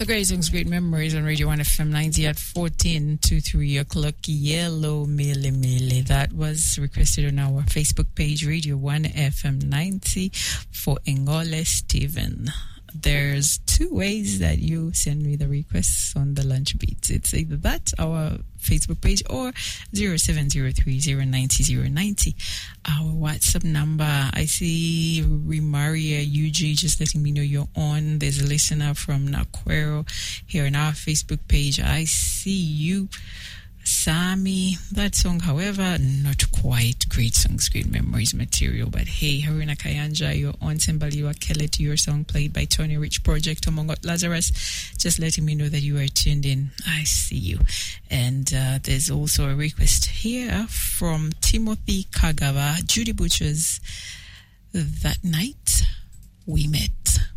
Great songs, great memories on Radio 1 FM 90 at 14 to 3 o'clock. Yellow Mele Mele. That was requested on our Facebook page, Radio 1 FM 90, for Ngole Stephen. There's two ways that you send me the requests on the lunch beats. It's either that, our Facebook page, or 0703090090. Our WhatsApp number. I see Rimaria UG just letting me know you're on. There's a listener from Nakwero here on our Facebook page. I see you, Sami. That song, however, not quite great songs, great memories material. But hey, Haruna Kayanja, you're on. Sembaliwa Kellet, your song played by Tony Rich Project Omongot Lazarus, just letting me know that you are tuned in. I see you. And there's also a request here from Timothy Kagawa, Judy Butchers. That night we met.